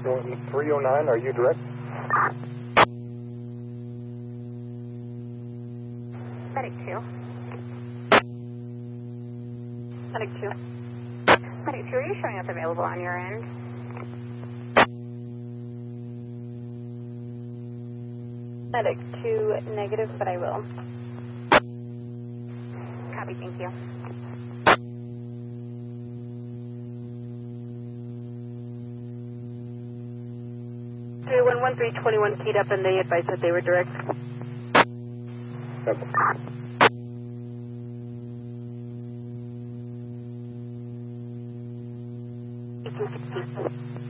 309, are you direct? Medic 2. Medic 2. Medic 2, are you showing us available on your end? Medic 2, negative, but I will. Copy, thank you. 311-321 keyed up and they advised that they were direct. Okay.